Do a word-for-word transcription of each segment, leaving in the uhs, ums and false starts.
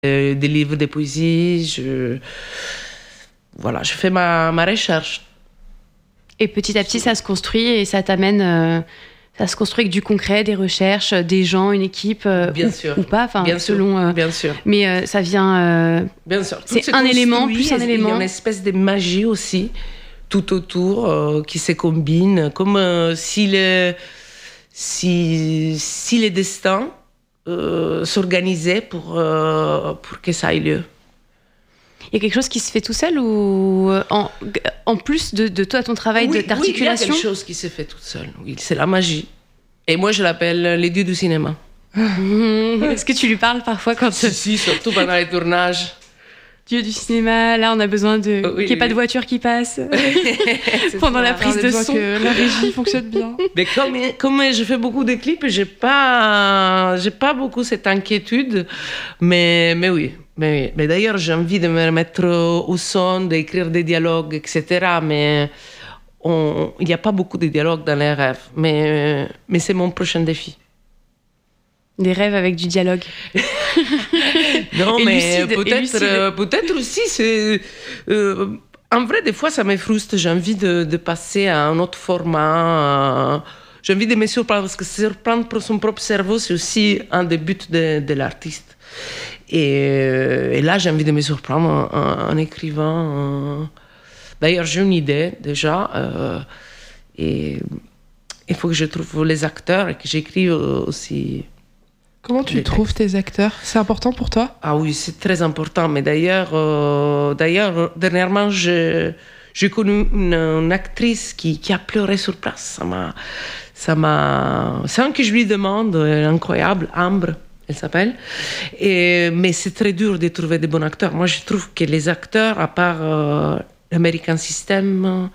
euh, des livres de poésie. Je... Voilà, je fais ma, ma recherche. Et petit à petit, ça se construit et ça t'amène... Euh, ça se construit avec du concret, des recherches, des gens, une équipe, euh, bien ou, sûr. ou pas, enfin, bien selon... Sûr. Euh, bien sûr. Mais euh, ça vient... Euh, bien sûr. Tout c'est un élément, plus un élément. Il y a une espèce de magie aussi, tout autour, euh, qui se combine, comme euh, si, le, si, si les destins euh, s'organisaient pour, euh, pour que ça ait lieu. Il y a quelque chose qui se fait tout seul ou en, en plus de, de toi, ton travail oui, de, d'articulation? Oui, il y a quelque chose qui se fait tout seul. Oui, c'est la magie. Et moi, je l'appelle les dieux du cinéma. Est-ce que tu lui parles parfois quand... Si, si, surtout pendant les tournages. Dieu du cinéma, là, on a besoin de... Oh, oui, qu'il n'y ait oui. pas de voiture qui passe pendant ça. la prise de son. Que la régie fonctionne bien. Mais comme, comme je fais beaucoup de clips, j'ai pas, j'ai pas beaucoup cette inquiétude. Mais, mais oui. Mais, oui. Mais d'ailleurs, j'ai envie de me remettre au son, d'écrire des dialogues, et cetera. Mais on, il n'y a pas beaucoup de dialogues dans les rêves. Mais, mais c'est mon prochain défi. Des rêves avec du dialogue. Non, et mais lucide, peut-être, euh, peut-être aussi, c'est... Euh, en vrai, des fois, ça me frustre. J'ai envie de, de passer à un autre format. Euh, j'ai envie de me surprendre, parce que surprendre pour son propre cerveau, c'est aussi un des buts de, de l'artiste. Et, euh, et là, j'ai envie de me surprendre en, en, en écrivant. Euh... D'ailleurs, j'ai une idée, déjà. Euh, et il faut que je trouve les acteurs et que j'écrive aussi... Comment tu trouves tes acteurs? C'est important pour toi? Ah oui, c'est très important. Mais d'ailleurs, euh, d'ailleurs dernièrement, je, j'ai connu une, une actrice qui, qui a pleuré sur place. Ça m'a, ça m'a... Sans que je lui demande, elle est incroyable, Ambre, elle s'appelle. Et, mais c'est très dur de trouver des bons acteurs. Moi, je trouve que les acteurs, à part euh, l'American System,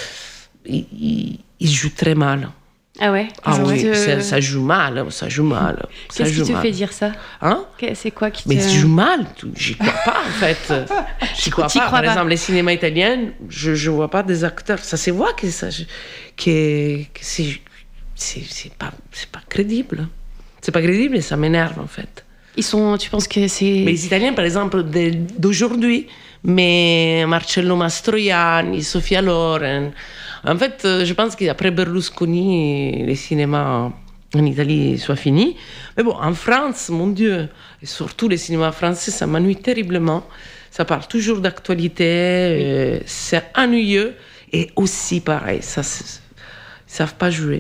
ils, ils, ils jouent très mal. Ah ouais? Ah oui, te... ça, ça joue mal, ça joue mal. Qu'est-ce ça joue qui te mal. fait dire ça? Hein? C'est quoi qui te... Mais ça joue mal, j'y crois pas en fait. J'y crois pas. Par exemple, les cinémas italiens, je ne vois pas des acteurs. Ça se voit que, ça, que, que c'est, c'est, c'est, pas, c'est pas crédible. C'est pas crédible et ça m'énerve en fait. Ils sont, tu penses que c'est... Mais les Italiens, par exemple, de, d'aujourd'hui, mais Marcello Mastroianni, Sofia Loren... En fait, je pense qu'après Berlusconi, les cinémas en Italie soient finis. Mais bon, en France, mon Dieu, et surtout les cinémas français, ça m'ennuie terriblement. Ça parle toujours d'actualité, oui. C'est ennuyeux. Et aussi, pareil, ça, ils ne savent pas jouer.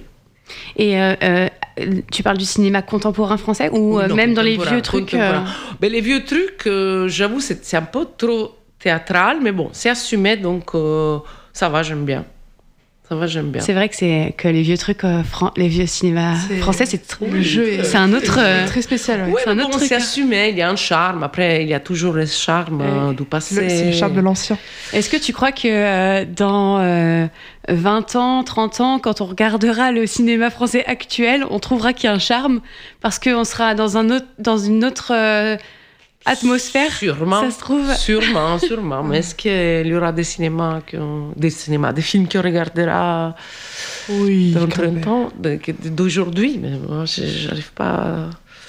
Et euh, euh, tu parles du cinéma contemporain français ou euh, non, même dans les vieux trucs euh... Mais les vieux trucs, euh, j'avoue, c'est, c'est un peu trop théâtral, mais bon, c'est assumé, donc euh, ça va, j'aime bien. Ça va, j'aime bien. C'est vrai que, c'est, que les vieux trucs, euh, fran- les vieux cinémas c'est... français, c'est trop... Le jeu est, c'est un autre... Euh... très spécial. Ouais. Oui, c'est un autre bon, truc. C'est assumé, il y a un charme. Après, il y a toujours le charme euh, du passé. Le, c'est le charme de l'ancien. Est-ce que tu crois que euh, dans euh, vingt ans, trente ans, quand on regardera le cinéma français actuel, on trouvera qu'il y a un charme parce qu'on sera dans, un autre, dans une autre... Euh, atmosphère, sûrement, ça se trouve. Sûrement, sûrement. Mais est-ce qu'il y aura des cinémas, des cinémas, des films qu'on regardera oui, dans trente ans d'aujourd'hui? Mais moi, je n'arrive pas. À...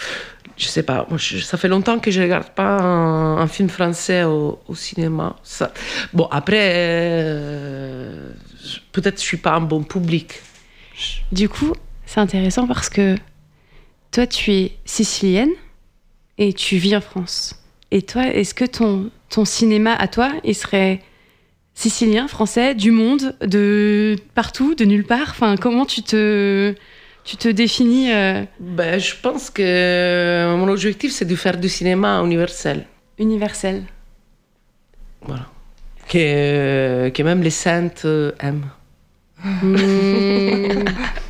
Je sais pas. Moi, je, ça fait longtemps que je regarde pas un, un film français au, au cinéma. Ça... Bon, après, euh, peut-être je suis pas un bon public. Du coup, c'est intéressant parce que toi, tu es sicilienne. Et tu vis en France. Et toi, est-ce que ton, ton cinéma, à toi, il serait sicilien, français, du monde, de partout, de nulle part? Enfin, comment tu te, tu te définis euh... ben, je pense que mon objectif, c'est de faire du cinéma universel. Universel. Voilà. Que, que même les saintes aiment. Mmh.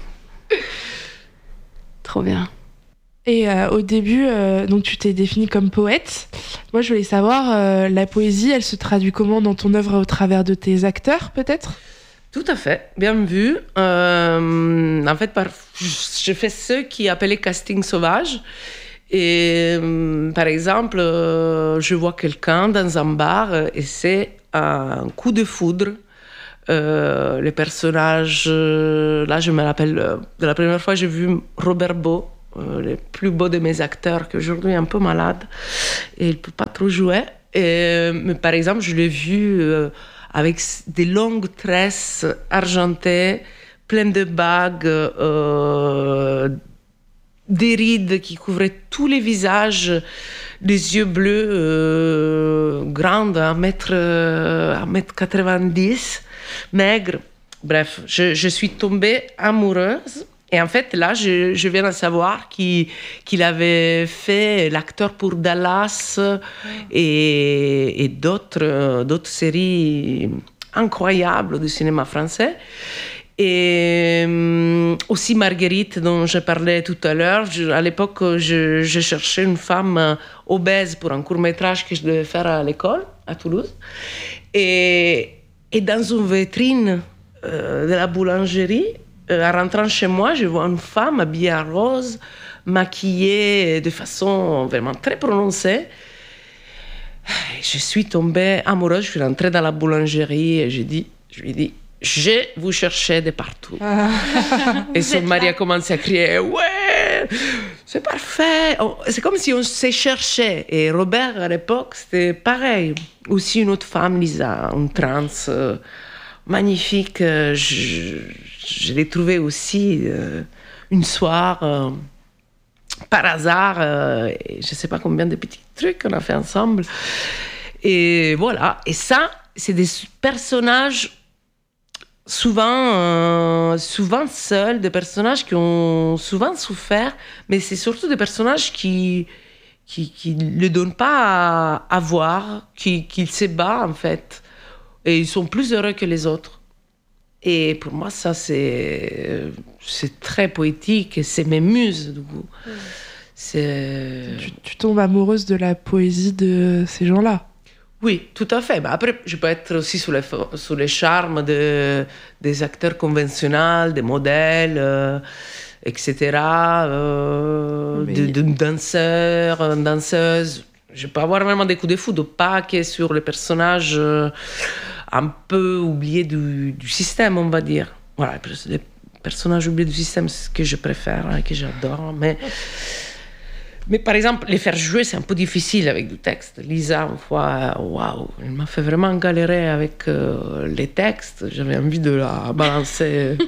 Trop bien. Et euh, au début, euh, donc tu t'es définie comme poète. Moi, je voulais savoir, euh, la poésie, elle se traduit comment dans ton œuvre au travers de tes acteurs, peut-être? Tout à fait, bien vu. Euh, en fait, par, je fais ce qui est appelé casting sauvage. Et euh, par exemple, euh, je vois quelqu'un dans un bar et c'est un coup de foudre. Euh, le personnage, là, je me rappelle, de la première fois, j'ai vu Robert Beau. euh, le plus beau de mes acteurs, qui aujourd'hui est un peu malade et il ne peut pas trop jouer. Et, mais par exemple, je l'ai vu euh, avec des longues tresses argentées, pleines de bagues, euh, des rides qui couvraient tous les visages, des yeux bleus euh, grands, à un mètre, à un mètre quatre-vingt-dix, maigre. Bref, je, je suis tombée amoureuse. Et en fait, là, je, je viens de savoir qu'il, qu'il avait fait l'acteur pour Dallas et, et d'autres, d'autres séries incroyables du cinéma français. Et euh, aussi Marguerite, dont je parlais tout à l'heure. Je, à l'époque, je, je cherchais une femme obèse pour un court-métrage que je devais faire à l'école, à Toulouse. Et, et dans une vitrine euh, de la boulangerie, Euh, en rentrant chez moi, je vois une femme habillée en rose, maquillée de façon vraiment très prononcée. Je suis tombée amoureuse, je suis rentrée dans la boulangerie et j'ai dit, je lui ai dit, je vous cherchais de partout. Et son mari a commencé à crier, ouais, c'est parfait. C'est comme si on se cherchait. Et Robert, à l'époque, c'était pareil. Aussi une autre femme, Lisa, une trans, euh, magnifique. Je, je l'ai trouvée aussi euh, une soir, euh, par hasard. Euh, et je ne sais pas combien de petits trucs qu'on a fait ensemble. Et voilà. Et ça, c'est des personnages souvent, euh, souvent seuls, des personnages qui ont souvent souffert, mais c'est surtout des personnages qui qui, qui ne le donnent pas à, à voir, qui, qui se battent en fait. Et ils sont plus heureux que les autres. Et pour moi, ça, c'est, c'est très poétique et c'est mes muses, du coup. Mmh. C'est... Tu, tu tombes amoureuse de la poésie de ces gens-là? Oui, tout à fait. Mais après, je peux être aussi sous les, sous les charmes de, des acteurs conventionnels, des modèles, euh, et cetera, euh, Mais... de, de danseurs, danseuses. Je peux avoir vraiment des coups de foudre, pas que sur les personnages euh, un peu oubliés du, du système, on va dire. Voilà, les personnages oubliés du système, c'est ce que je préfère, hein, que j'adore. Mais, mais par exemple, les faire jouer, c'est un peu difficile avec du texte. Lisa, une fois, waouh, elle m'a fait vraiment galérer avec euh, les textes. J'avais envie de la balancer.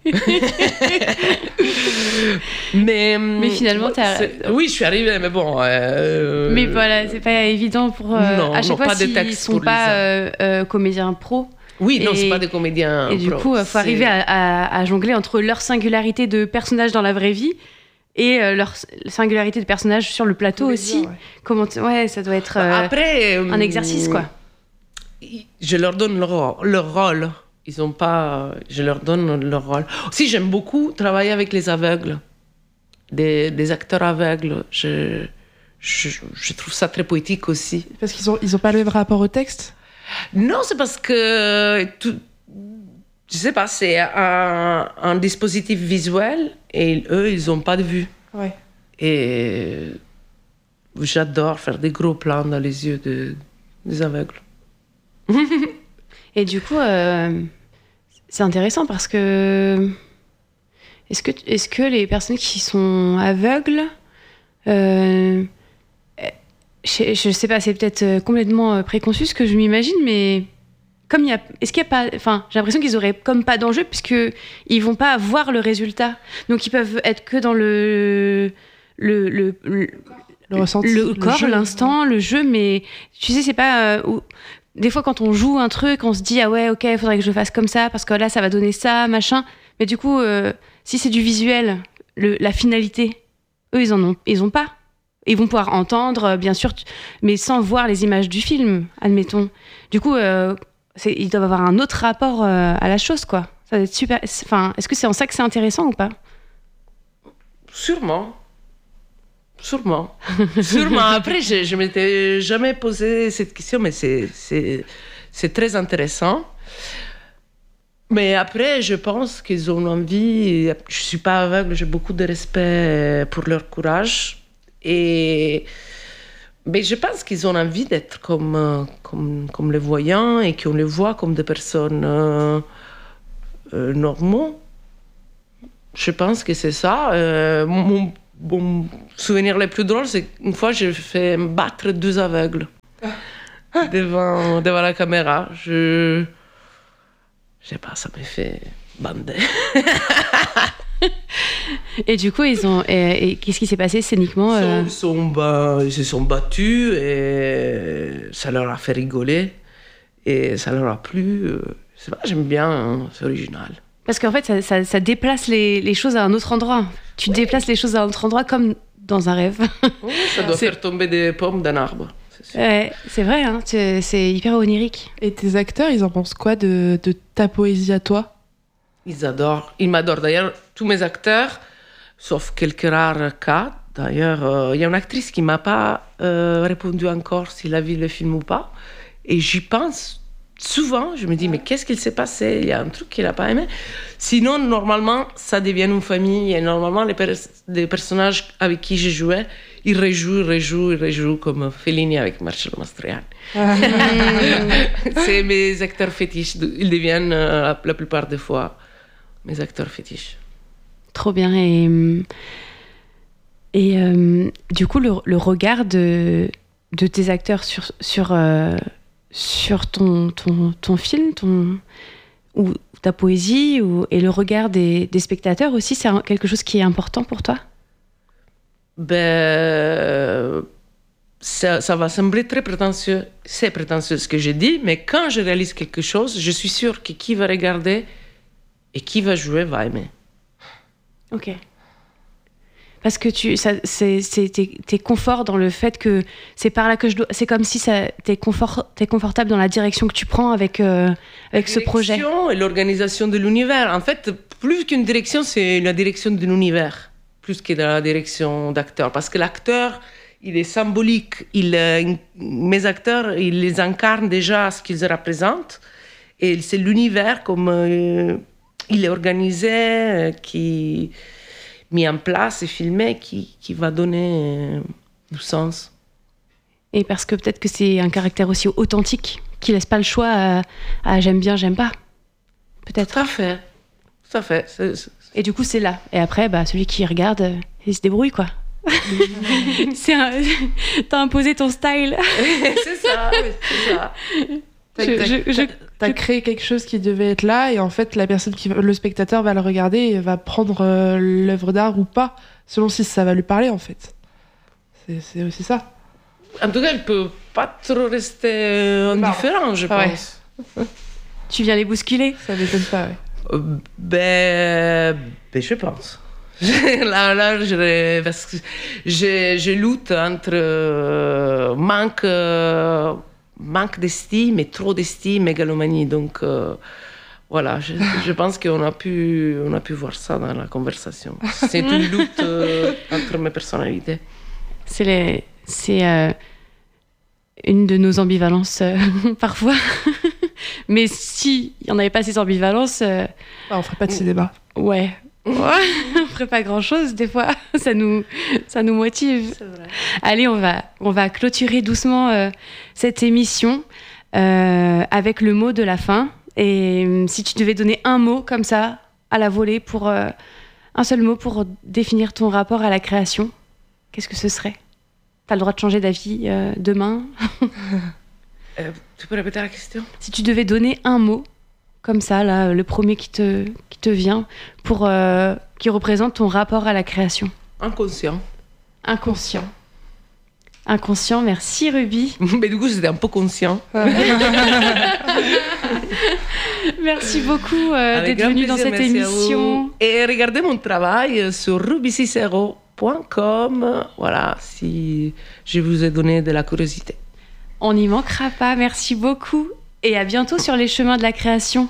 mais, mais finalement, t'as... oui, je suis arrivée, mais bon. Euh... Mais voilà, c'est pas évident pour. Euh, non, à chaque non, fois, pas de s'ils texte sont pour pas euh, euh, comédiens pro. Oui, et, non, c'est pas des comédiens. Et du pro, coup, il faut c'est... arriver à, à, à jongler entre leur singularité de personnage dans la vraie vie et euh, leur singularité de personnage sur le plateau Comédien, aussi. Ouais. Comment t... ouais, ça doit être euh, Après, un exercice, quoi. Je leur donne leur, leur rôle. Ils ont pas... Je leur donne leur rôle. Aussi, j'aime beaucoup travailler avec les aveugles, des, des acteurs aveugles. Je, je, je trouve ça très poétique aussi. Parce qu'ils ont, ils ont pas le même rapport au texte? Non, c'est parce que... Tout, je sais pas, c'est un, un dispositif visuel et eux, ils ont pas de vue. Ouais. Et j'adore faire des gros plans dans les yeux de, des aveugles. Et du coup, euh, c'est intéressant parce que est-ce que est-ce que les personnes qui sont aveugles, euh, je, je sais pas, c'est peut-être complètement préconçu ce que je m'imagine, mais comme il y a, est-ce qu'il y a pas, enfin, j'ai l'impression qu'ils auraient comme pas d'enjeu puisque ils vont pas voir le résultat, donc ils peuvent être que dans le le le, le, le ressenti, le corps, le l'instant, le jeu, mais tu sais, c'est pas euh, où, des fois, quand on joue un truc, on se dit « Ah ouais, ok, il faudrait que je fasse comme ça, parce que là, ça va donner ça, machin. » Mais du coup, euh, si c'est du visuel, le, la finalité, eux, ils en ont, ils ont pas. Ils vont pouvoir entendre, bien sûr, mais sans voir les images du film, admettons. Du coup, euh, c'est, ils doivent avoir un autre rapport euh, à la chose, quoi. Ça va être super... Enfin, est-ce que c'est en ça que c'est intéressant ou pas? Sûrement. Sûrement. Sûrement. Après, je ne m'étais jamais posé cette question, mais c'est, c'est, c'est très intéressant. Mais après, je pense qu'ils ont envie... Je ne suis pas aveugle, j'ai beaucoup de respect pour leur courage. Et... Mais je pense qu'ils ont envie d'être comme, comme, comme les voyants et qu'on les voit comme des personnes euh, euh, normaux. Je pense que c'est ça. Euh, mon, bon souvenir le plus drôle, c'est qu'une fois, j'ai fait battre deux aveugles devant, devant la caméra. Je... Je sais pas, ça m'a fait bander. Et du coup, ils ont. Et, et qu'est-ce qui s'est passé scéniquement euh... ils, sont, ils, sont ba... ils se sont battus et ça leur a fait rigoler. Et ça leur a plu. Je sais pas, j'aime bien, hein, c'est original. Parce qu'en fait, ça, ça, ça déplace les, les choses à un autre endroit. Tu oui. déplaces les choses à un autre endroit comme dans un rêve. Oui, ça doit c'est... faire tomber des pommes d'un arbre. C'est, ouais, c'est vrai, hein, c'est, c'est hyper onirique. Et tes acteurs, ils en pensent quoi de, de ta poésie à toi ? Ils adorent, ils m'adorent. D'ailleurs, tous mes acteurs, sauf quelques rares cas. D'ailleurs, il euh, y a une actrice qui ne m'a pas euh, répondu encore s'il a vu le film ou pas. Et j'y pense souvent. Je me dis, mais qu'est-ce qu'il s'est passé ? Il y a un truc qu'il n'a pas aimé. Sinon, normalement, ça devient une famille. Et normalement, les, pers- les personnages avec qui je jouais, ils rejouent, ils rejouent, ils rejouent comme Fellini avec Marcello Mastroianni. C'est mes acteurs fétiches. Ils deviennent, euh, la plupart des fois, mes acteurs fétiches. Trop bien. Et, et euh, du coup, le, le regard de, de tes acteurs sur... sur euh, sur ton, ton, ton film, ton, ou ta poésie, ou, et le regard des, des spectateurs aussi, c'est quelque chose qui est important pour toi ? Ben, ça, ça va sembler très prétentieux. C'est prétentieux ce que j'ai dit, mais quand je réalise quelque chose, je suis sûre que qui va regarder et qui va jouer va aimer. Ok. Parce que tu, ça, c'est, c'est, t'es, t'es confort dans le fait que c'est par là que je dois. C'est comme si ça, t'es, confort, t'es confortable dans la direction que tu prends avec, euh, avec ce projet. La direction et l'organisation de l'univers. En fait, plus qu'une direction, c'est la direction de l'univers, plus que la direction d'acteur. Parce que l'acteur, il est symbolique. Il, euh, mes acteurs, ils les incarnent déjà ce qu'ils représentent. Et c'est l'univers comme euh, il est organisé, euh, qui. mis en place et filmé qui, qui va donner euh, du sens. Et parce que peut-être que c'est un caractère aussi authentique qui laisse pas le choix à, à j'aime bien, j'aime pas. Peut-être. Tout à fait. Tout à fait. C'est, c'est... Et du coup, c'est là. Et après, bah, celui qui regarde, il se débrouille, quoi. c'est un... T'as imposé ton style. c'est ça, c'est ça. T'as, je, t'as, je, je, t'as je... créé quelque chose qui devait être là et en fait la personne qui le spectateur va le regarder et va prendre euh, l'œuvre d'art ou pas selon si ça va lui parler en fait. C'est, c'est aussi ça. En tout cas, elle peut pas trop rester indifférent, je pense. Ouais. Tu viens les bousculer ? Ça m'étonne pas, ouais. Euh, ben, ben, je pense. là, là, je, parce que je, je lutte entre euh, manque. Euh, manque d'estime et trop d'estime, mégalomanie. Donc, euh, voilà, je, je pense qu'on a pu, on a pu voir ça dans la conversation. C'est une lutte euh, entre mes personnalités. C'est, les, c'est euh, une de nos ambivalences, euh, parfois. Mais s'il n'y en avait pas ces ambivalences... Euh, ah, on ne ferait pas de ces débats. Ouais. Ouais, on ferait pas grand chose des fois, ça nous, ça nous motive. C'est vrai. Allez, on va, on va clôturer doucement euh, cette émission euh, avec le mot de la fin. Et euh, si tu devais donner un mot comme ça à la volée, pour euh, un seul mot pour définir ton rapport à la création, qu'est-ce que ce serait ? T'as le droit de changer d'avis euh, demain. euh, Tu peux répéter la question ? Si tu devais donner un mot. Comme ça, là, le premier qui te, qui te vient, pour, euh, qui représente ton rapport à la création. Inconscient. Inconscient. Inconscient, merci Ruby. Mais du coup, c'était un peu conscient. Merci beaucoup euh, d'être venue dans cette émission. Et regardez mon travail sur ruby cicero point com. Voilà, si je vous ai donné de la curiosité. On n'y manquera pas, merci beaucoup. Et à bientôt sur les chemins de la création.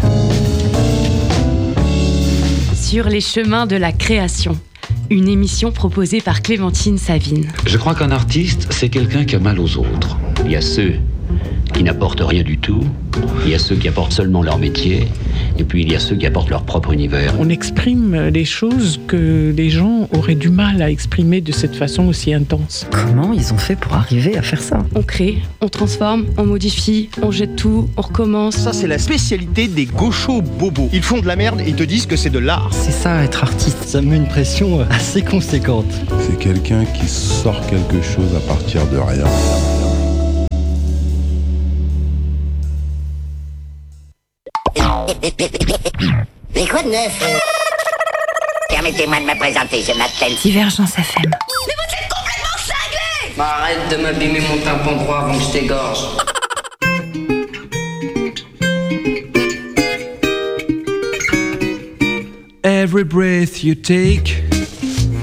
Sur les chemins de la création, une émission proposée par Clémentine Savine. Je crois qu'un artiste, c'est quelqu'un qui a mal aux autres. Il y a ceux qui n'apportent rien du tout, il y a ceux qui apportent seulement leur métier, et puis il y a ceux qui apportent leur propre univers. On exprime des choses que les gens auraient du mal à exprimer de cette façon aussi intense. Comment ils ont fait pour arriver à faire ça? On crée, on transforme, on modifie, on jette tout, on recommence. Ça, c'est la spécialité des gauchos bobos. Ils font de la merde et ils te disent que c'est de l'art. C'est ça, être artiste. Ça me met une pression assez conséquente. C'est quelqu'un qui sort quelque chose à partir de rien. Mais quoi de neuf? Permettez-moi de me présenter, je m'appelle Divergence F M. Mais vous êtes complètement cinglés! Bah arrête de m'abîmer mon tympan droit avant que je t'égorge. Every breath you take